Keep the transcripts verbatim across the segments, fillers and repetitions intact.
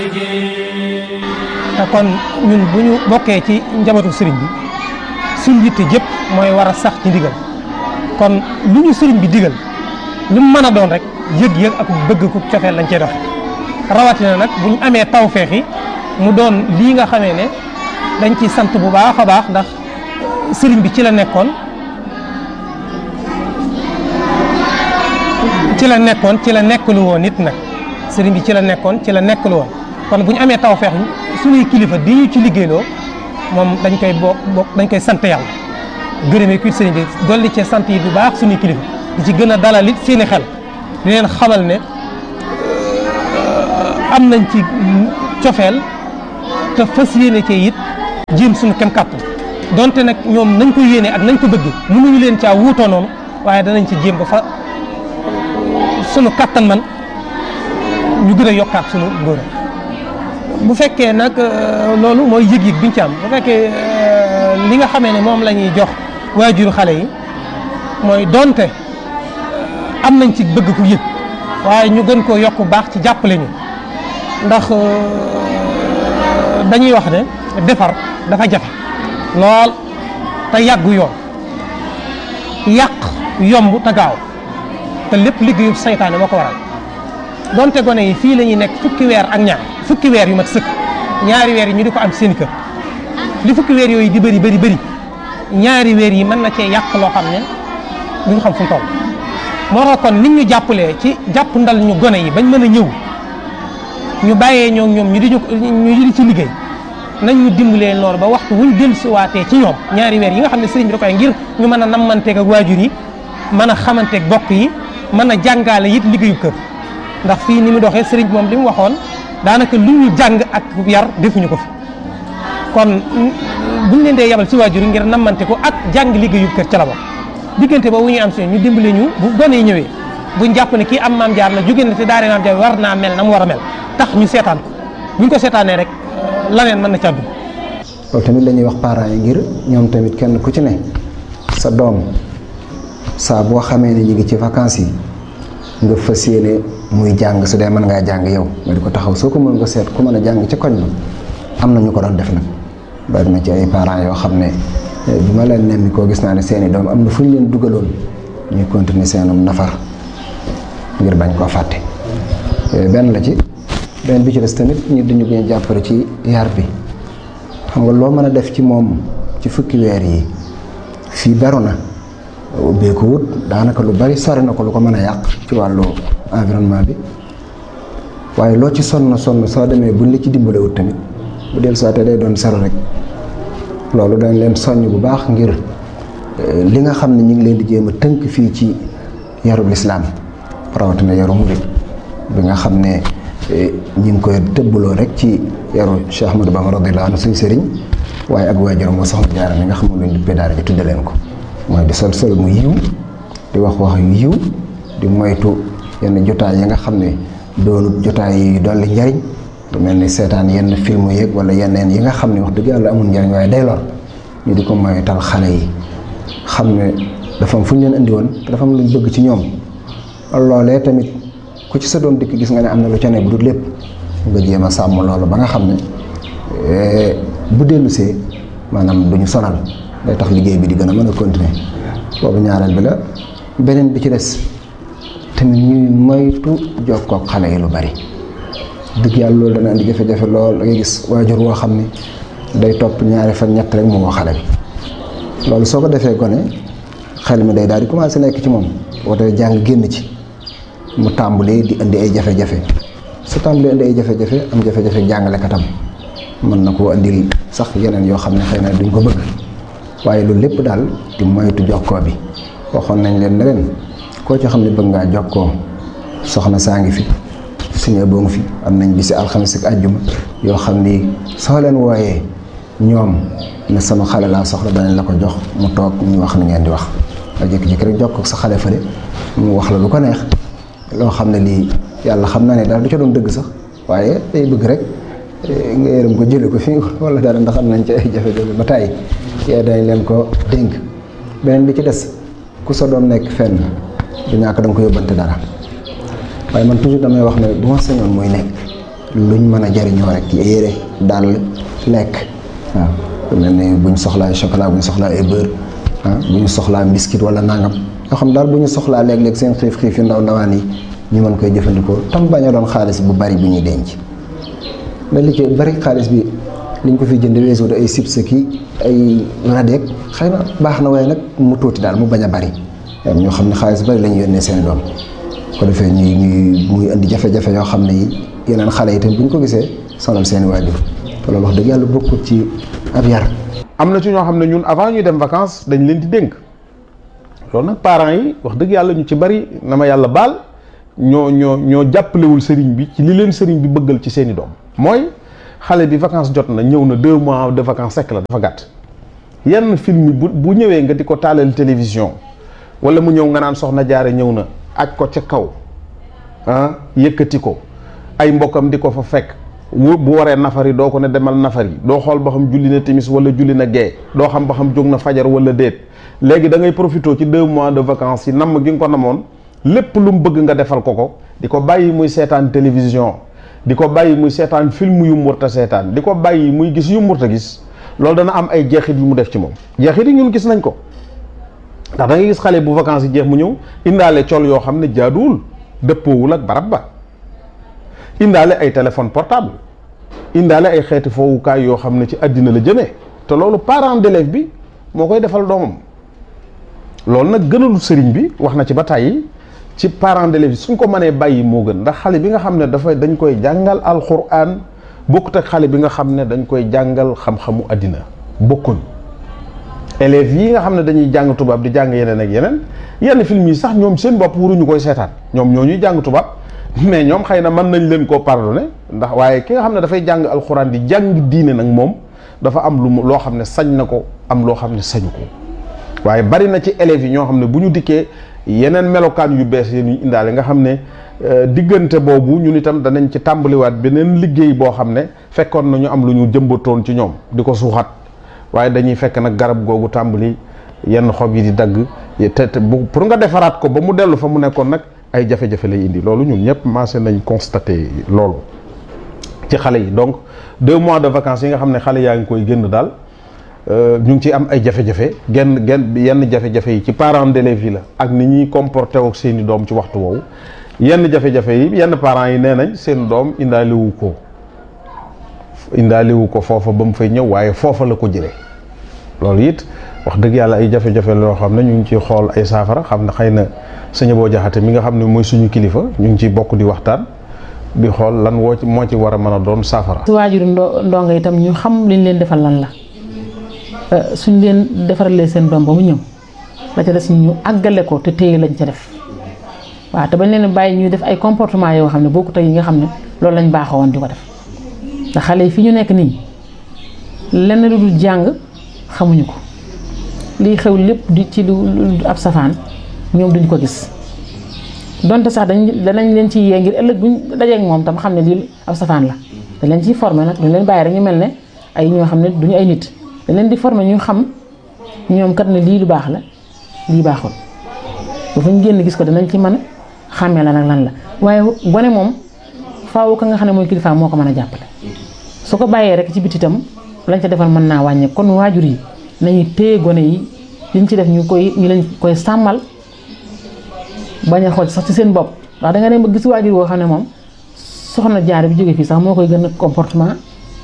kon ñun bu ñu bokkee ci njabootu sëriñ bi suñ yitte jëpp mooy war a sax ci ndigal kon lu ñu sëriñ bi digal lu mu mën a doon rek yëg-yëg ak bëgg ku cofeel lañ cey doxe rawatina nag bu ñu amee tawfeex yi mu doon lii nga xamee ne dañ ciy sant bu baax a baax ndax sëriñ bi ci la nekkoon ci la nekkoon ci la nekkalu woon nit nag sëriñ bi ci la nekkoon ci la nekkalu woon kon bu ñu amee tawfeex suñuy kilifa di ñu ci liggéeyloo moom dañ koy bokk bokk dañ koy sant yàlla gërëmee kuy sëriñ bi dolli ci sant yi bu baax suñuy kilifa di ci gën a dalal it seeni xel di leen xamal ne am nañ ci cofeel te fas yéene cee it jéem suñu kem kàttan donte nag ñoom nañ ko yéene ak nañ ko bëgg mënuñu leen caa wuutoo noonu waaye danañ ci jéem ba fa suñu kàttan man ñu gën a yokkaat suñu ngóor bu fekkee nag loolu mooy yëg-yëg biñ ci am bu fekkee li nga xamee ne moom la ñuy jox waajuru xale yi mooy donte am nañ ci bëgg ku yëg waaye ñu gën koo yokk baax ci jàppale ñu ndax dañuy wax ne defar dafa jafe lool te yàggu yoon yàq yomb te gaaw te lépp liggéeyu saytaane moo ko waral donte gone yi fii la ñuy nekk fukki weer ak ñaar fukki weer yu mat sëkk ñaari weer yi ñu di ko am seen kër li fukki weer yooyu di bëri bëri bëri ñaari weer yi mën na cee yàq loo xam ne duñ xam fu mu toll moo tax kon nit ñu jàppalee ci jàpp ndal ñu gone yi bañ mën a ñëw ñu bàyyee ñoo ñoom ñu di ñu di ci liggéey nañ ñu dimbalee noonu ba waxtu wuñ dellusiwaatee ci ñoom ñaari weer yi nga xam ne sëriñ bi da koy ngir ñu mën a nammanteeg ak waajur yi mën a xamanteeg bokk yi mën a jàngaale it liggéeyu kër ndax fii ni mu doxee sëriñ bi moom li mu waxoon daanaka lu ñu jàng ak yar defuñu ko fi kon buñ leen dee yabal ci waajur yi ngir nammante ko ak jàng liggéeyu kër ca la bokk diggante ba wu ñuy am si ñu dimbale ñu bu gone yi ñëwee buñ jàpp ne kii am maam jaar la jóge na te daare maam jaar war naa mel na mu war a mel tax ñu seetaan ko buñ ko seetaanee rek laneen mën na ca dugg. loolu tamit la ñuy wax parents yi ngir ñoom tamit kenn ku ci ne sa doom saa boo xamee ne ñu ngi ci vacances yi nga fas yéene muy jàng su dee mën ngaa jàng yow nga di ko taxaw soo ko mën nga seet ku mën a jàng ca koñ ba am na ñu ko doon def nag bari na ci ay parents yoo xam ne bi ma leen nemmi koo gis naa ne seeni doom am na fu ñu leen dugaloon ñuy continuer seenum nafar ngir bañ koo fàtte benn la ci benn bi ci des tamit ñu dañu gën a jàppale ci yar bi xam nga loo mën a def ci moom ci fukki weer yi fii beru na ubbeeku wut daanaka lu bari sori na ko lu ko mën a yàq ci wàllu environnement bi waaye loo ci sonn sonn soo demee buñ la ci dimbalewut tamit bu del soité day doon sero rek loolu dañ leen soññ bu baax ngir li nga xam ne ñu ngi leen di jéem a tënk fii ci yarub lislaam rawatina yaru murid bi nga xam ne ñu ngi koy tëbbaloo rek ci yaru Cheikh Ahmadou Bamba radiyallahu anhu suñu sëriñ waaye ak waajuram moo soxna Jaara mi nga xam ne luñ duppee daara ji tudde leen ko mooy di sol sol mu yiw di wax wax yu yiw di moytu yenn jotaay yi nga xam ne doonut jotaay yi dolli njariñ lu mel ni seetaan yenn film yeeg wala yeneen yi nga xam ne wax dëgg yàlla amul njariñ waaye day lor ñu di ko moytal xale yi xam ne dafa am fu ñu leen indi woon te dafa am luñ bëgg ci ñoom loolee tamit ku ci sa doom dikk gis nga ne am na lu ca ne bu dul lépp nga jéem a sàmm loolu ba nga xam ne bu dellusee maanaam duñu sonal day tax liggéey bi di gën a mën a continuer boobu ñaareel bi la beneen bi ci des tamit ñuy moytu jokkook xale yi lu bari dëgg yàlla loolu dana indi jafe-jafe lool da ngay gis waajur woo xam ne day topp ñaari fan ñett rek mu woo xale bi loolu soo ko defee gone xel mi day daal di commencé nekk ci moom wootee jàng génn ci mu tàmbalee di indi ay jafe-jafe su tàmbalee indi ay jafe-jafe am jafe-jafe jàngalekatam mën na koo indil sax yeneen yoo xam ne xëy na duñ ko bëgg waaye loolu lépp daal di moytu jokkoo bi waxoon nañ leen ne leen koo ci xam ne bëgg ngaa jokkoo soxna saa ngi fi suñu boo ngi fi am nañ bisi alxames ak àjjuma yoo xam ni soo leen wooyee ñoom ne sama xale laa soxla danañ la ko jox mu toog ñu wax ni ngeen di wax nga jékki-jékki rek jokkoo ak sa xale fële mu wax la lu ko neex loo xam ne lii yàlla xam na ne daal du ca doon dëgg sax waaye day bëgg rek nga yërëm ko jële ko fi wala dara ndax am nañ ci ay jafe-jafe ba tàyyi yee dañ leen ko dénk beneen bi ci des ku sa doom nekk fenn du ñàkk da nga ko yóbbante dara waaye man toujours damay wax ne bu ma sañoon muy nekk luñ mën a jariñoo rek ci yére dàll lekk waaw mel ni buñ soxlaa chocolat buñ soxlaa ay beurre ah buñ soxlaa biscuit wala nangam yoo xam daal bu ñu soxlaa léeg-léeg seen xiif xiif yu ndaw ndawaan yi ñu mën koy jëfandikoo tam bañ a doon xaalis bu bari bu ñuy denc mais li ci bari xaalis bi liñ ko fi jënd weesu ay chips ki ay radeek xëy na baax na waaye nag mu tuuti daal mu bañ a bari ñoo xam ne xaalis bari la ñu yónnee seen doom ko defee ñuy ñuy muy indi jafe-jafe yoo xam ne yi yeneen xale yi tam bu ñu ko gisee sonal seen waajur te loolu wax dëgg yàlla bokkut ci ab yar. am na ci ñoo xam ne ñun avant ñuy dem vacances dañ leen di dénk loolu nag parents yi wax dëgg yàlla ñu ci bari na ma yàlla baal ñoo ñoo ñoo jàppalewul sëriñ bi ci li leen sëriñ bi bëggal ci seeni doom mooy xale bi vacances jot na ñëw na deux mois de vacances sekk la dafa gàtt yenn film bu bu ñëwee nga di ko taalal télévision wala mu ñëw nga naan soxna jaare ñëw na aj ko ca kaw ah yëkkati ko ay mbokkam di ko fa fekk bu waree nafari doo ko ne demal nafari doo xool ba xam julli na timis wala julli na gee doo xam ba xam jóg na fajar wala déet léegi da ngay profité ci deux mois de vacances yi namm gi nga ko namoon lépp lu mu bëgg nga defal ko ko di ko bàyyi muy seetaan télévision di ko bàyyi muy seetaan film yu murta seetaan di ko bàyyi muy gis yu murta gis loolu dana am ay jeexit yu mu def ci moom jeexit yi ñun gis nañ ko ndax da ngay gis xale bu vacances yi jeex mu ñëw indaale col yoo xam ne jaaduwul dëppoowul ak barab ba indaale ay téléphone portable indaale ay xeeti foowukaay yoo xam ne ci àddina la jëmee te loolu parent d'élève bi moo koy defal doomam loolu nag gënalu sëriñ bi wax na ci ba tàyyi ci parent d'élève bi suñ ko mënee bàyyi moo gën ndax xale bi nga xam ne dafay dañ koy jàngal alxuraan bokkut ak xale bi nga xam ne dañ koy jàngal xam-xamu àddina bokkuñ élèves yi nga xam ne dañuy jàng tubaab di jàng yeneen ak yeneen yenn film yi sax ñoom seen bopp waruñu koy seetaan ñoom ñoo ñuy jàng tubaab mais ñoom xëy na mën nañ leen koo pardonné ndax waaye ki nga xam ne dafay jàng alxuraan di jàng diine nag moom dafa am lu mu loo xam ne sañ na ko am loo xam ne sañu ko waaye bari na ci élèves yi ñoo xam ne bu ñu dikkee yeneen melokaan yu bees yi ñu indaale nga xam ne diggante boobu ñun itam danañ ci tàmbaliwaat beneen liggéey boo xam ne fekkoon na ñu am lu ñu jëmbatoon ci ñoom di ko suuxat waaye dañuy fekk nag garab googu tàmbali yenn xob yi di dagg te te pour nga defaraat ko ba mu dellu fa mu nekkoon nag ay jafe-jafe lay indi loolu ñun ñëpp maase nañ constaté loolu ci xale yi donc deux mois de vacances yi nga xam ne xale yaa ngi koy génn daal ñu ngi ci am ay jafe-jafe genn genn yenn jafe-jafe yi ci parents d'élèves yi la ak ni ñuy comporté ak seeni doom ci waxtu woowu yenn jafe-jafe yi yenn parents yi nee nañ seen doom indaaliwu ko indaaliwu ko foofa ba mu fay ñëw waaye foofa la ko jëlee loolu it wax dëgg yàlla ay jafe-jafe loo xam ne ñu ngi ciy xool ay saafara xam ne xëy na sëñ boo jaxate mi nga xam ne mooy suñu kilifa ñu ngi ciy bokk di waxtaan di xool lan woo ci moo ci war a mën a doon saafara. su waajuru ndo ndongo itam ñu xam liñ leen defal lan la suñ leen defaralee seen doom ba mu ñëw la ca des ñu àggale ko te téye lañ ca def waaw te bañ leen bàyyi ñuy def ay comportement yoo xam ne bokkut ak yi nga xam ne loolu lañ baaxoo woon di ko def ndax xale yi fi ñu nekk nii lenn lu dul jàng xamuñu ko liy xew lépp di ci lu ab safaan ñoom duñ ko gis donte sax dañ danañ leen ci yee ngir ëllëg buñ dajeek moom tam xam ne lii ab safaan la dañ leen ciy formé nag dañ leen bàyyi rek ñu mel ne ay ñoo xam ne duñu ay nit dañ leen di formé ñu xam ñoom kat ne lii lu baax la lii baaxul bu fa ñu génn gis ko danañ ci mën a xàmmee la nag lan la waaye gone moom faaw ka nga xam ne mooy kilifa moo ko mën a jàppale su ko bàyyee rek ci biti itam lañ ca defal mën naa wàññe kon waajur yi nañu téye gone yi liñ ci def ñu koy ñu leen koy sàmmal bañ a xool sax ci seen bopp ndax danga dem ba gis waajur woo xam ne moom soxna jaar bi jóge fii sax moo koy gën a comportement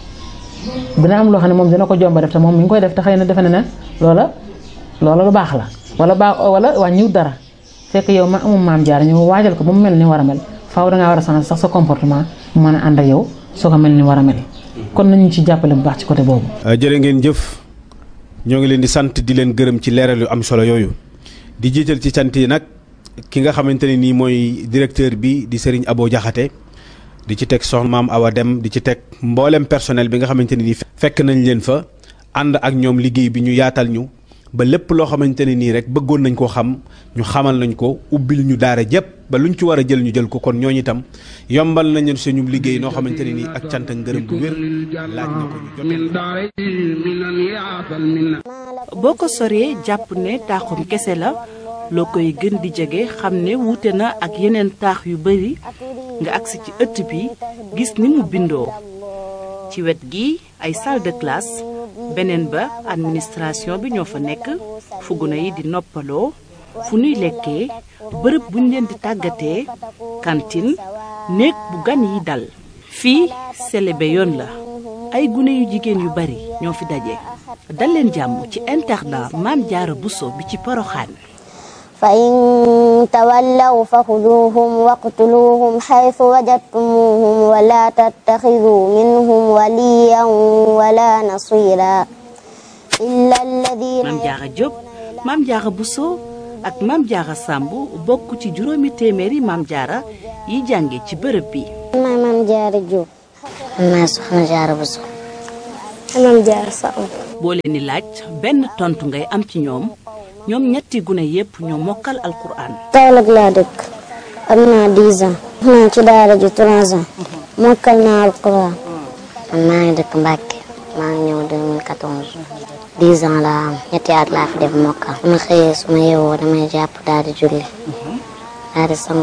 dina am loo xam ne moom dina ko jomba def te moom mi ngi koy def te xëy na defe na ne loola loola lu baax la wala baax wala wàññiwut dara fekk yow ma amum maam jaar ñëw waajal ko ba mu mel ni war a mel faaw dangaa war a changer sax sa comportement mu mën a ànd ak yow soo ko mel ni war a mel kon nañu ci jàppale bu baax ci côté boobu. jërë ngeen jëf ñoo ngi leen di sant di leen gërëm ci leeral yu am solo yooyu di jiital ci sant yi nag ki nga xamante ne nii mooy directeur bi di Serigne Abo Diakhaté di ci teg soxna maam Awa Dem di ci teg mboolem personnel bi nga xamante ne nii fekk nañ leen fa ànd ak ñoom liggéey bi ñu yaatal ñu ba lépp loo xamante ne nii rek bëggoon nañ koo xam ñu xamal nañ ko ubbil ñu daara jëpp ba luñ ci war a jël ñu jël ko kon ñooñu itam yombal nañu suñu liggéey noo xamante ne nii ak cant ak ngërëm bu wér laaj na ko ñu jot. boo ko soree jàpp ne taaxum kese la loo koy gën di jege xam ne wuute na ak yeneen taax yu bari nga agsi ci ëtt bi gis ni mu bindoo ci wet gi ay salle de classe beneen ba administration bi ñoo fa nekk fu gune yi di noppaloo fu nuy lekkee bërëb buñ leen di tàggatee cantine néeg bu gan yi dal fii selebe yoon la ay gune yu jigéen yu bari ñoo fi daje dal leen jàmm ci internat Maam Jaara Buso bi ci Poroxaan fa in tawallaw fa xuduuhum waqtuluuhum xaytu wajadtumuuhum wala tattaxiduu minhum waliyan wala nasira illa alladina Maam Jaara Jóob Maam Jaara Buso ak Maam Jaara Sàmb bokk ci juróomi téeméeri Maam Jaara yi jànge ci bërëb bi maay Maam Jaara Jóob maay Soxna Jaara Buso Maam Jaara Sàmb boo leen di laaj benn tontu ngay am ci ñoom ñoom ñetti gune yépp ñoo mokkal alquran. Kaolack laa dëkk am naa dix ans. naa ci daara ji trois ans. mokkal naa alquran. man maa ngi dëkk Mbàkke maa ngi ñëw deux mille quatorze. dix ans laa am ñetti at laa fi def mokkal. su ma xëyee su ma yeewoo damay jàpp daal di julli daal di sangu